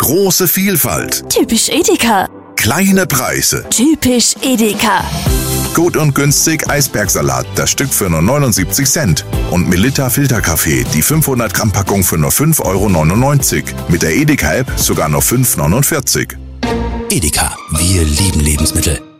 Große Vielfalt. Typisch Edeka. Kleine Preise. Typisch Edeka. Gut und günstig Eisbergsalat, das Stück für nur 79 Cent. Und Melitta Filterkaffee, die 500 Gramm Packung für nur 5,99 €. Mit der Edeka-App sogar nur 5,49 €. Edeka, wir lieben Lebensmittel.